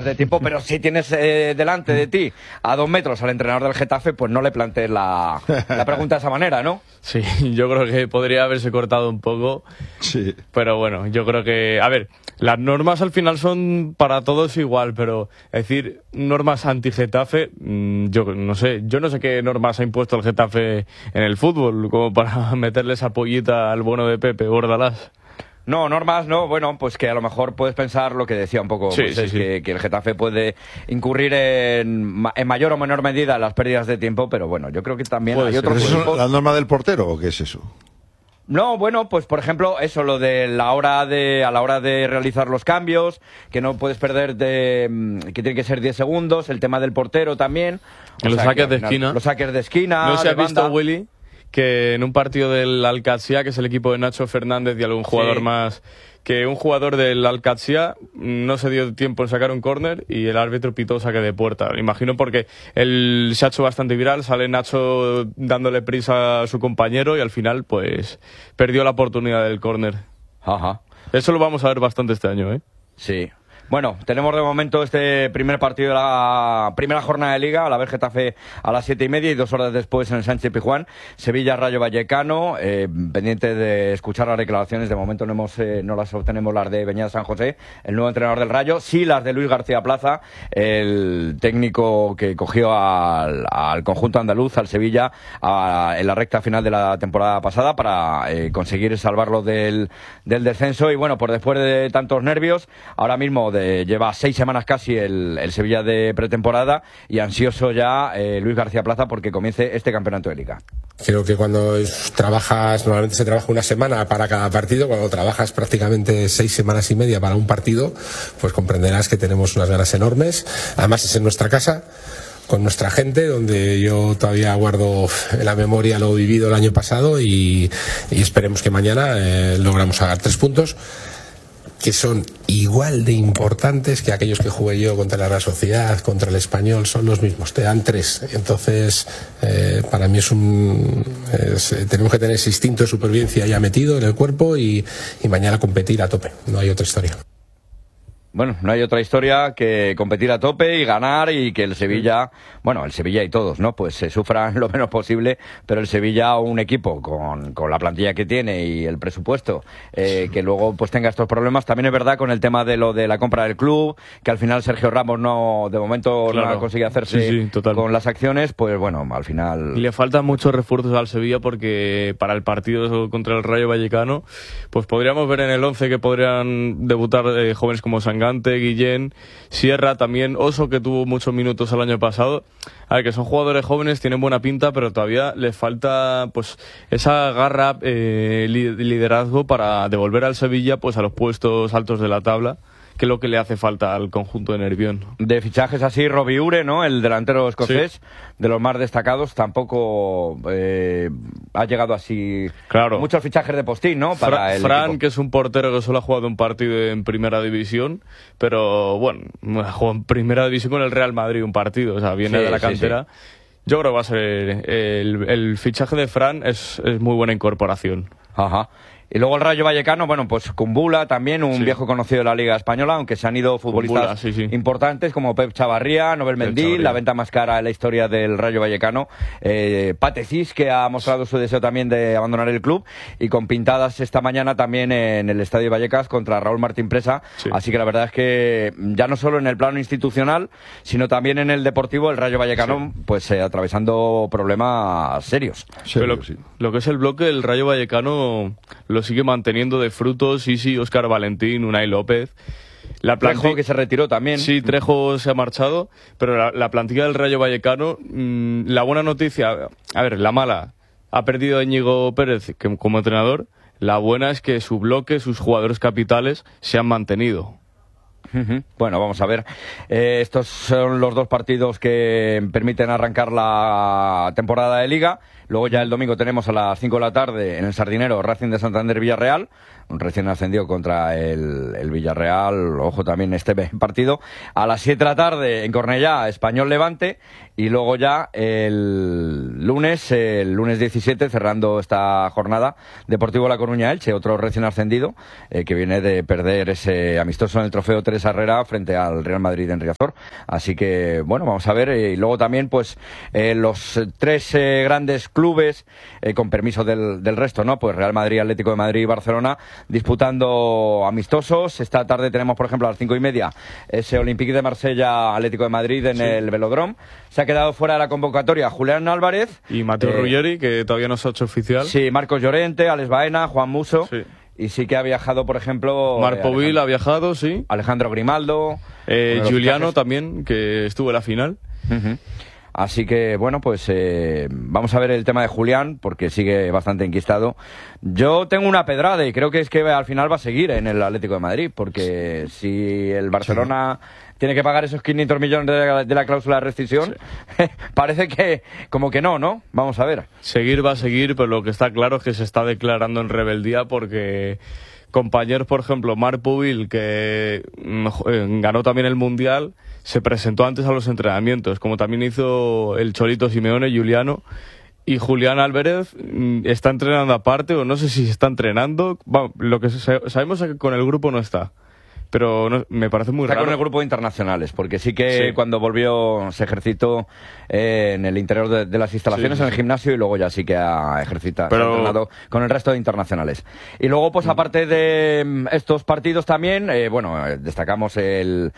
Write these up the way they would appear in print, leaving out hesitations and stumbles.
de tiempo, pero si tienes delante de ti a 2 metros al entrenador del Getafe, pues no le plantees la pregunta de esa manera, ¿no? Sí, yo creo que podría haberse cortado un poco. Sí. Pero bueno, yo creo que... A ver, las normas al final son para todos igual, pero es decir, normas anti-Getafe, yo no sé qué normas ha impuesto el Getafe en el fútbol, como para meterle esa pollita al bueno de Pepe Bordalás. No, normas no, bueno, pues que a lo mejor puedes pensar lo que decía un poco, Sí, pues sí, es sí. Que el Getafe puede incurrir en mayor o menor medida en las pérdidas de tiempo, pero bueno, yo creo que también Puede hay ser. otros ¿Pero eso es equipos... la norma del portero o qué es eso? No, bueno, pues por ejemplo, eso, lo de a la hora de realizar los cambios, que no puedes perder que tiene que ser 10 segundos, el tema del portero también. Los saques de esquina. Los saques de esquina. ¿No se ha de visto, banda. Willy, que en un partido del Alcatzía, que es el equipo de Nacho Fernández y algún jugador Sí. más, que un jugador del Alcatzía no se dio tiempo en sacar un córner y el árbitro pitó saque de puerta? Imagino porque se ha hecho bastante viral, sale Nacho dándole prisa a su compañero y al final pues perdió la oportunidad del córner. Ajá, Eso lo vamos a ver bastante este año, ¿eh? sí. Bueno, tenemos de momento este primer partido de la primera jornada de Liga, a la vez Getafe a las 7:30 y 2 horas después en el Sánchez Pizjuán, Sevilla-Rayo Vallecano, pendiente de escuchar las declaraciones, de momento no las obtenemos las de Beñat San José, el nuevo entrenador del Rayo, sí las de Luis García Plaza, el técnico que cogió al conjunto andaluz, al Sevilla, en la recta final de la temporada pasada para conseguir salvarlo del descenso y bueno, pues después de tantos nervios, ahora mismo lleva 6 semanas casi el Sevilla de pretemporada y ansioso ya Luis García Plaza porque comience este campeonato de Liga. Creo que cuando trabajas, normalmente se trabaja una semana para cada partido, cuando trabajas prácticamente 6 semanas y media para un partido, pues comprenderás que tenemos unas ganas enormes. Además es en nuestra casa, con nuestra gente, donde yo todavía guardo en la memoria lo vivido el año pasado y esperemos que mañana logramos sacar 3 puntos que son igual de importantes que aquellos que jugué yo contra la Real Sociedad, contra el Español, son los mismos, te dan 3. Entonces, para mí tenemos que tener ese instinto de supervivencia ya metido en el cuerpo y mañana competir a tope, no hay otra historia. Bueno, no hay otra historia que competir a tope y ganar y que el Sevilla, bueno, el Sevilla y todos, ¿no? Pues se sufran lo menos posible, pero el Sevilla, un equipo con la plantilla que tiene y el presupuesto, que luego pues tenga estos problemas. También es verdad con el tema de lo de la compra del club, que al final Sergio Ramos de momento Claro. no ha conseguido hacerse total. con las acciones, pues bueno, al final... Y le faltan muchos refuerzos al Sevilla porque para el partido contra el Rayo Vallecano, pues podríamos ver en el 11 que podrían debutar jóvenes como Sangante, Guillén, Sierra, también Oso, que tuvo muchos minutos el año pasado. A ver, que son jugadores jóvenes, tienen buena pinta, pero todavía les falta pues esa garra, liderazgo para devolver al Sevilla pues a los puestos altos de la tabla, que es lo que le hace falta al conjunto de Nervión. De fichajes así, Robbie Ure, ¿no? El delantero escocés, Sí. de los más destacados, tampoco ha llegado así... Claro. Muchos fichajes de postín, ¿no? Para el Fran, equipo. que es un portero que solo ha jugado un partido en primera división, pero bueno, jugó en primera división con el Real Madrid un partido, o sea, viene Sí, de la sí, cantera. sí. Yo creo que va a ser el fichaje de Fran es muy buena incorporación. Ajá. Y luego el Rayo Vallecano, bueno, pues Kumbula también, un Sí. viejo conocido de la Liga Española, aunque se han ido futbolistas Kumbula, sí. importantes como Pep Chavarría, Nobel Mendy, Chavarría. la venta más cara en la historia del Rayo Vallecano, Pate Cis, que ha mostrado su deseo también de abandonar el club, y con pintadas esta mañana también en el Estadio Vallecas contra Raúl Martín Presa. Sí. Así que la verdad es que ya no solo en el plano institucional, sino también en el deportivo, el Rayo Vallecano, pues atravesando problemas serios. Pero lo que es el bloque, el Rayo Vallecano lo sigue manteniendo de frutos, sí, Óscar Valentín, Unai López. Trejo, que se retiró también. Sí, Trejo se ha marchado, pero la plantilla del Rayo Vallecano, la buena noticia, a ver, la mala, ha perdido a Íñigo Pérez como entrenador, la buena es que su bloque, sus jugadores capitales se han mantenido. Bueno, vamos a ver. Estos son los 2 partidos que permiten arrancar la temporada de Liga. Luego ya el domingo tenemos a las 5 de la tarde en el Sardinero Racing de Santander Villarreal, un recién ascendido contra el Villarreal, ojo también este partido. A las 7 de la tarde en Cornellá, Español Levante, y luego ya el lunes 17, cerrando esta jornada, Deportivo La Coruña Elche, otro recién ascendido, que viene de perder ese amistoso en el Trofeo Teresa Herrera frente al Real Madrid en Riazor. Así que, bueno, vamos a ver. Y luego también, pues, los tres grandes clubes, con permiso del resto, ¿no? Pues Real Madrid, Atlético de Madrid y Barcelona, disputando amistosos. Esta tarde tenemos, por ejemplo, a las 5:30, ese Olympique de Marsella, Atlético de Madrid en el Velodrome. Se ha quedado fuera de la convocatoria Julián Álvarez. Y Mateo Ruggeri, que todavía no se ha hecho oficial. Sí, Marcos Llorente, Alex Baena, Juan Musso. Sí. Y sí que ha viajado, por ejemplo... Marco Vil ha viajado, sí. Alejandro Grimaldo. Giuliano también, que estuvo en la final. Uh-huh. Así que, bueno, pues vamos a ver el tema de Julián, porque sigue bastante enquistado. Yo tengo una pedrada y creo que es que al final va a seguir en el Atlético de Madrid, porque si el Barcelona tiene que pagar esos 500 millones de la cláusula de rescisión, parece que como que no. Vamos a ver. Seguir va a seguir, pero lo que está claro es que se está declarando en rebeldía porque... compañeros, por ejemplo, Marc Pubil, que ganó también el Mundial, se presentó antes a los entrenamientos, como también hizo el Cholito Simeone, Giuliano, y Julián Álvarez está entrenando aparte, o no sé si está entrenando. Bueno, lo que sabemos es que con el grupo no está. Pero no, me parece muy raro. Está con el grupo de internacionales, porque sí que cuando volvió se ejercitó en el interior de las instalaciones, en el gimnasio, y luego ya sí que ha entrenado con el resto de internacionales. Y luego, pues aparte de estos partidos también, destacamos el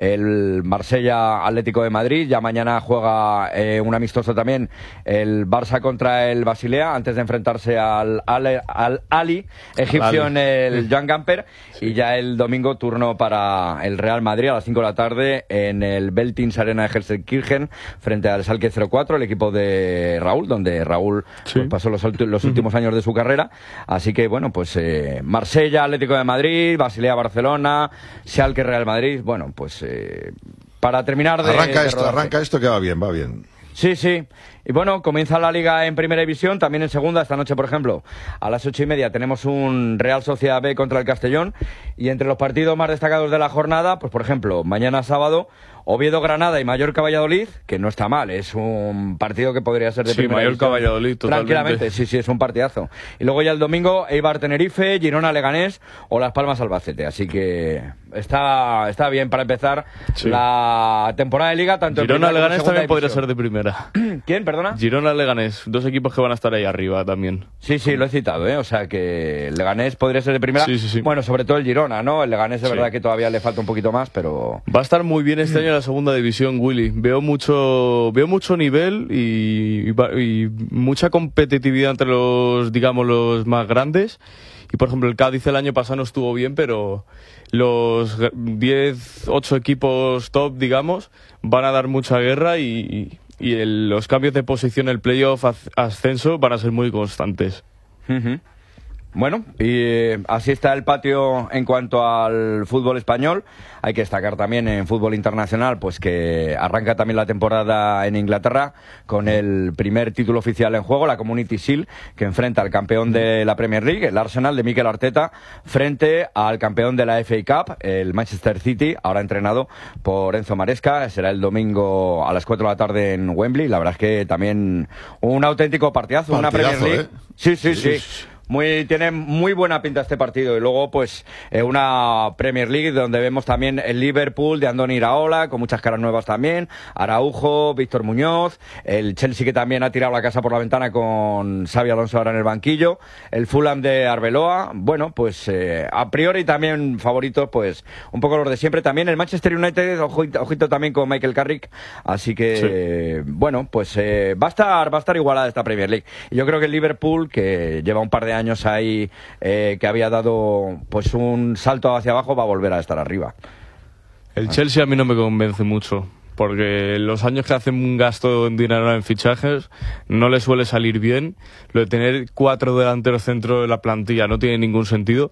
Marsella Atlético de Madrid. Ya mañana juega un amistoso también el Barça contra el Basilea, antes de enfrentarse al Ali egipcio en el Joan Gamper. Y ya el domingo turno para el Real Madrid a las 5 de la tarde en el Veltins Arena de Gelsenkirchen frente al Schalke 04, el equipo de Raúl, donde Raúl pues, pasó los últimos años de su carrera. Así que, bueno, pues Marsella, Atlético de Madrid, Basilea, Barcelona, Schalke, Real Madrid. Bueno, pues para terminar de... Arranca esto que va bien. Sí. Y bueno, comienza la Liga en Primera División, también en Segunda. Esta noche, por ejemplo, a las 8:30 tenemos un Real Sociedad B contra el Castellón. Y entre los partidos más destacados de la jornada, pues por ejemplo, mañana sábado, Oviedo-Granada y Mallorca-Valladolid, que no está mal, es un partido que podría ser de Primera División. Mallorca-Valladolid, totalmente. Tranquilamente, sí, es un partidazo. Y luego ya el domingo, Eibar-Tenerife, Girona-Leganés o Las Palmas-Albacete. Así que está bien para empezar la temporada de Liga, tanto Girona-Leganés también podría ser de primera. ¿Quién, perdona? Girona-Leganés, dos equipos que van a estar ahí arriba también. Sí, lo he citado, o sea que el Leganés podría ser de primera. Sí. Bueno, sobre todo el Girona, ¿no? El Leganés es verdad que todavía le falta un poquito más, pero... Va a estar muy bien este año en la segunda división, Willy. Veo mucho nivel y mucha competitividad entre los más grandes. Y por ejemplo, el Cádiz el año pasado no estuvo bien, pero los 8 equipos top, digamos, van a dar mucha guerra y los cambios de posición, el playoff, ascenso, van a ser muy constantes. Uh-huh. Bueno, y así está el patio en cuanto al fútbol español. Hay que destacar también en fútbol internacional, pues que arranca también la temporada en Inglaterra con el primer título oficial en juego, la Community Shield, que enfrenta al campeón de la Premier League, el Arsenal de Mikel Arteta, frente al campeón de la FA Cup, el Manchester City, ahora entrenado por Enzo Maresca. Será el domingo a las 4 de la tarde en Wembley. La verdad es que también un auténtico partidazo, una Premier League. Sí. Tiene muy buena pinta este partido. Y luego, pues, una Premier League donde vemos también el Liverpool de Andoni Iraola, con muchas caras nuevas también. Araujo, Víctor Muñoz. El Chelsea, que también ha tirado la casa por la ventana con Xabi Alonso ahora en el banquillo. El Fulham de Arbeloa. Bueno, pues, a priori también favoritos, pues, un poco los de siempre. También el Manchester United, ojito también con Michael Carrick. Así que, bueno, pues, va a estar igualada esta Premier League. Y yo creo que el Liverpool, que lleva un par de años ahí, que había dado pues un salto hacia abajo, va a volver a estar arriba. El Chelsea a mí no me convence mucho, porque los años que hacen un gasto en dinero en fichajes no le suele salir bien. Lo de tener 4 delanteros centro de la plantilla no tiene ningún sentido.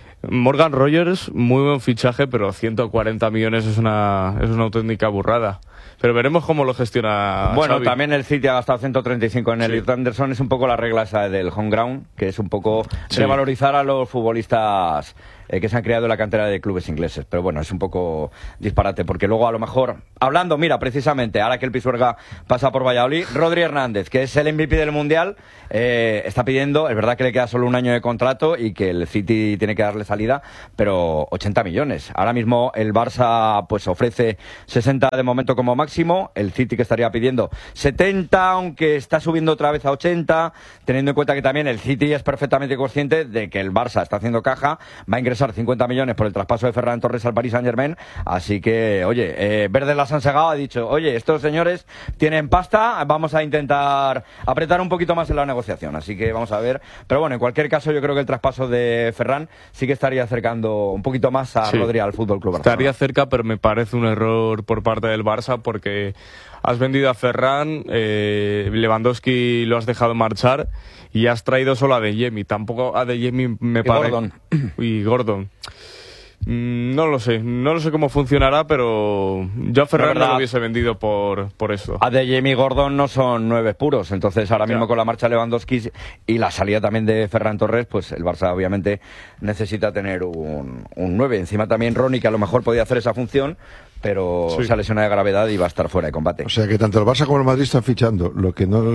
Morgan Rogers, muy buen fichaje, pero 140 millones es una auténtica burrada. pero veremos cómo lo gestiona Bueno, Xavi. también el City ha gastado 135 en Elliot Anderson. Es un poco la regla esa del home ground, que es un poco revalorizar a los futbolistas que se han creado en la cantera de clubes ingleses. Pero bueno, es un poco disparate, porque luego a lo mejor, hablando, mira, precisamente, ahora que el Pisuerga pasa por Valladolid, Rodri Hernández, que es el MVP del Mundial, está pidiendo, es verdad que le queda solo un año de contrato y que el City tiene que darle salida, pero 80 millones. Ahora mismo el Barça pues ofrece 60 de momento como máximo, el City que estaría pidiendo 70, aunque está subiendo otra vez a 80, teniendo en cuenta que también el City es perfectamente consciente de que el Barça está haciendo caja, va a ingresar 50 millones por el traspaso de Ferran Torres al Paris Saint-Germain, así que, oye, Verdes las han segado, ha dicho, oye, estos señores tienen pasta, vamos a intentar apretar un poquito más en la negociación, así que vamos a ver, pero bueno, en cualquier caso yo creo que el traspaso de Ferran sí que estaría acercando un poquito más a Rodri al Fútbol Club Barcelona. Estaría cerca, pero me parece un error por parte del Barça, porque has vendido a Ferran, Lewandowski lo has dejado marchar y has traído solo a Adeyemi. Tampoco Adeyemi me parece. Y Gordon. No lo sé cómo funcionará, pero yo a Ferran no lo hubiese vendido por eso. Adeyemi y Gordon no son 9 puros, entonces ahora mismo con la marcha de Lewandowski y la salida también de Ferran Torres, pues el Barça obviamente necesita tener un 9. Encima también Ronny, que a lo mejor podía hacer esa función, pero se ha lesionado de gravedad y va a estar fuera de combate. O sea que tanto el Barça como el Madrid están fichando lo que no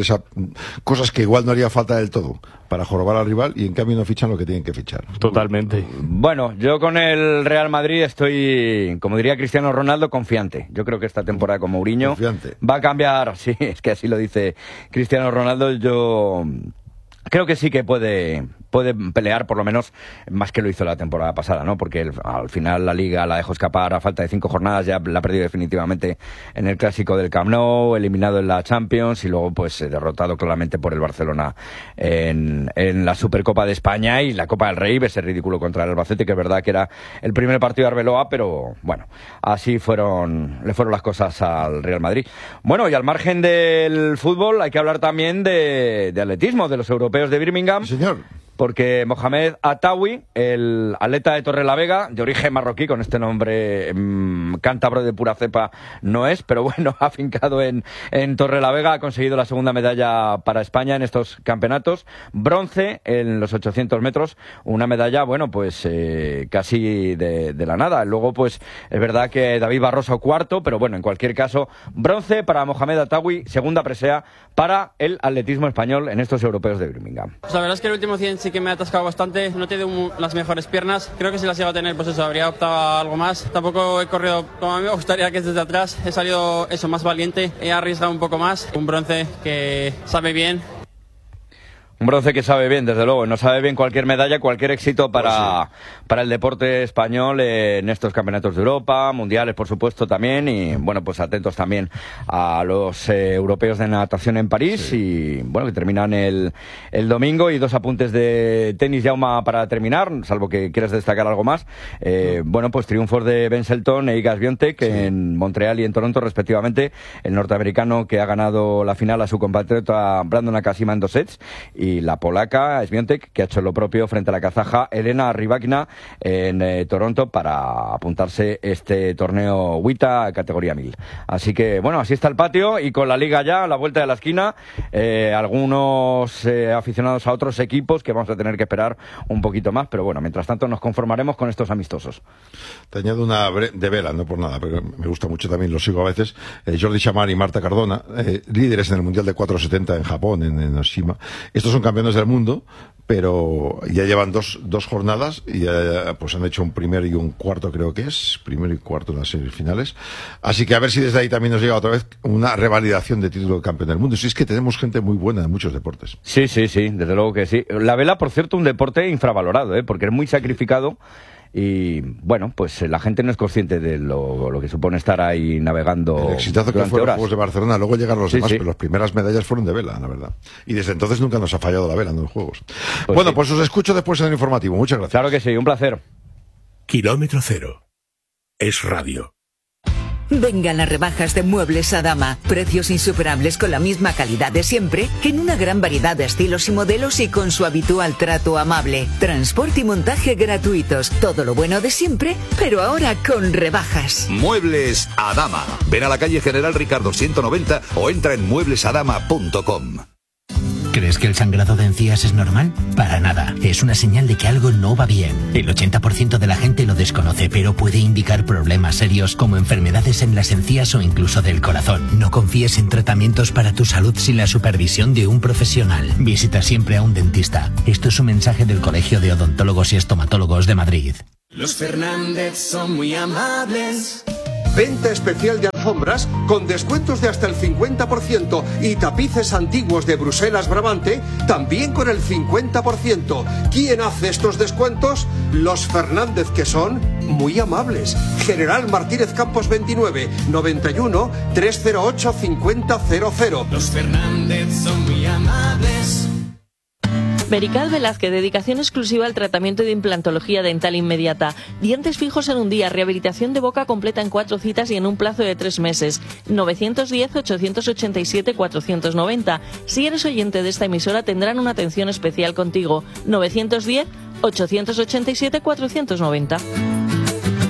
cosas que igual no haría falta del todo para jorobar al rival, y en cambio no fichan lo que tienen que fichar. Totalmente. Bueno, yo con el Real Madrid estoy, como diría Cristiano Ronaldo, confiante. Yo creo que esta temporada con Mourinho va a cambiar. Sí, es que así lo dice Cristiano Ronaldo. Yo creo que sí que puede pelear, por lo menos, más que lo hizo la temporada pasada, ¿no? Porque al final la Liga la dejó escapar a falta de 5 jornadas, ya la ha perdido definitivamente en el Clásico del Camp Nou, eliminado en la Champions y luego pues derrotado claramente por el Barcelona en la Supercopa de España y la Copa del Rey, ese ridículo contra el Albacete, que es verdad que era el primer partido de Arbeloa, pero bueno, así le fueron las cosas al Real Madrid. Bueno, y al margen del fútbol hay que hablar también de atletismo, de los europeos de Birmingham. Sí, señor. Porque Mohamed Attawi, el atleta de Torrelavega, de origen marroquí, con este nombre cántabro de pura cepa no es, pero bueno, afincado en Torrelavega, ha conseguido la segunda medalla para España en estos campeonatos. Bronce en los 800 metros, una medalla, bueno, pues casi de la nada. Luego, pues, es verdad que David Barroso cuarto, pero bueno, en cualquier caso, bronce para Mohamed Attawi, segunda presea para el atletismo español en estos europeos de Birmingham. Pues la verdad es que el último 100 sí que me ha atascado bastante, no he tenido las mejores piernas, creo que si las iba a tener, pues eso, habría optado a algo más. Tampoco he corrido como a mí me gustaría, que es desde atrás, he salido eso, más valiente, he arriesgado un poco más, un bronce que sabe bien. Un bronce que sabe bien, desde luego, no sabe bien cualquier medalla, cualquier éxito para el deporte español en estos campeonatos de Europa, mundiales por supuesto también, y bueno, pues atentos también a los europeos de natación en París, y bueno, que terminan el domingo. Y dos apuntes de tenis, Jaume, para terminar, salvo que quieras destacar algo más. Bueno, pues triunfos de Ben Shelton e Iga Swiatek en Montreal y en Toronto respectivamente, el norteamericano que ha ganado la final a su compatriota Brandon Nakashima en 2 sets, y la polaca Swiatek, que ha hecho lo propio frente a la kazaja Elena Rybakina en Toronto para apuntarse este torneo WTA categoría 1000. Así que bueno, así está el patio, y con la liga ya a la vuelta de la esquina, algunos aficionados a otros equipos que vamos a tener que esperar un poquito más, pero bueno, mientras tanto nos conformaremos con estos amistosos. Te añado una de vela, no por nada, pero me gusta mucho también, lo sigo a veces. Jordi Chamar y Marta Cardona, líderes en el Mundial de 470 en Japón, en Oshima. Estos son campeones del mundo, pero ya llevan dos jornadas y ya, pues han hecho un primer y un cuarto, creo que es primero y cuarto en las semifinales, así que a ver si desde ahí también nos llega otra vez una revalidación de título de campeón del mundo. Si es que tenemos gente muy buena en muchos deportes. Sí, desde luego que sí. La vela, por cierto, un deporte infravalorado, porque es muy sacrificado. Y bueno, pues la gente no es consciente de lo que supone estar ahí navegando. El exitazo que fue los Juegos de Barcelona, luego llegaron los demás, pero las primeras medallas fueron de vela, la verdad. Y desde entonces nunca nos ha fallado la vela en los Juegos. Pues bueno, pues os escucho después en el informativo. Muchas gracias. Claro que sí, un placer. Kilómetro Cero es radio. Vengan las rebajas de Muebles Adama. Precios insuperables con la misma calidad de siempre, en una gran variedad de estilos y modelos y con su habitual trato amable. Transporte y montaje gratuitos. Todo lo bueno de siempre, pero ahora con rebajas. Muebles Adama. Ven a la calle General Ricardo 190 o entra en mueblesadama.com. ¿Crees que el sangrado de encías es normal? Para nada. Es una señal de que algo no va bien. El 80% de la gente lo desconoce, pero puede indicar problemas serios como enfermedades en las encías o incluso del corazón. No confíes en tratamientos para tu salud sin la supervisión de un profesional. Visita siempre a un dentista. Esto es un mensaje del Colegio de Odontólogos y Estomatólogos de Madrid. Los Fernández son muy amables. Venta especial de alfombras con descuentos de hasta el 50% y tapices antiguos de Bruselas Brabante también con el 50%. ¿Quién hace estos descuentos? Los Fernández, que son muy amables. General Martínez Campos 29 91 308 5000. Los Fernández son muy amables. Merical Velázquez, dedicación exclusiva al tratamiento de implantología dental inmediata. Dientes fijos en un día, rehabilitación de boca completa en 4 citas y en un plazo de 3 meses. 910-887-490. Si eres oyente de esta emisora, tendrán una atención especial contigo. 910-887-490.